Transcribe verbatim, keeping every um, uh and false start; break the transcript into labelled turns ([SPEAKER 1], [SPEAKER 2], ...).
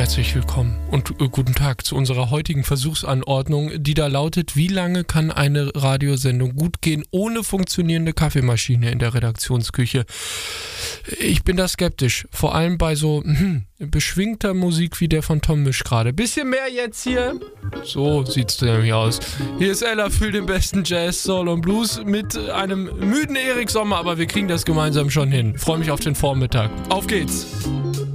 [SPEAKER 1] herzlich willkommen und äh, guten Tag zu unserer heutigen Versuchsanordnung, die da lautet: Wie lange kann eine Radiosendung gut gehen ohne funktionierende Kaffeemaschine in der Redaktionsküche? Ich bin da skeptisch, vor allem bei so hm, beschwingter Musik wie der von Tom Misch gerade. Bisschen mehr jetzt hier. So sieht's nämlich aus. Hier ist Ella für den besten Jazz, Soul und Blues mit einem müden Erik Sommer, aber wir kriegen das gemeinsam schon hin. Freue mich auf den Vormittag. Auf geht's!